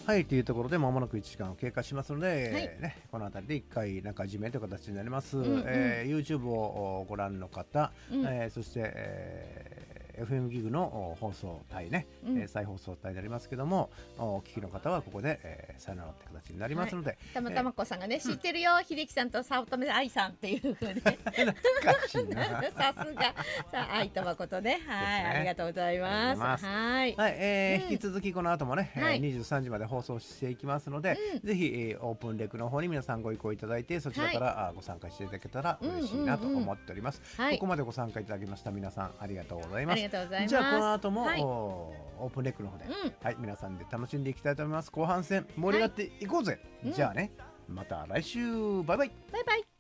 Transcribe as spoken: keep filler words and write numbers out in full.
はいというところでまもなくいちじかんを経過しますので、 はいえーね、この辺りでいっかい中締めという形になります、 うんうんえー、YouTube をご覧の方、 うんえー、そして、えーエフエム ギグの放送帯ね、 うんえー再放送帯になりますけども、お聞きの方はここで、えー、さよならって形になりますので、 たまたまこさんがね、知ってるよ、秀樹さんと早乙女愛さんっていう風で懐かしいなさすがさあ愛と誠ね、はい、 ですねありがとうございます。 ありがとうございますはい、 はい、えーうん引き続きこの後もね、 はいえー、にじゅうさんじまで放送していきますので、 うんぜひ、えーオープンレックの方に皆さんご意向いただいてそちらから、あご参加していただけたら嬉しいなと思っております、 はい、 ここまでご参加いただきました皆さんありがとうございます。 ありがとうございます。 じゃあこの後も、 はい、 おオープンレックの方で、 うんはい、皆さんで楽しんでいきたいと思います。後半戦盛り上がっていこうぜ、 はいじゃあね、また来週バイバイ。 バイバイ。